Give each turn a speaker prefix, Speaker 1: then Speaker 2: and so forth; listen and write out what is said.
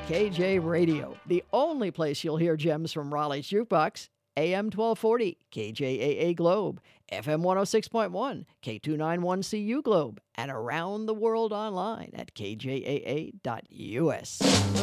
Speaker 1: KJ Radio, the only place you'll hear gems from Raleigh's Jukebox. AM 1240, KJAA Globe, FM 106.1, K291CU Globe, and around the world online at kjaa.us.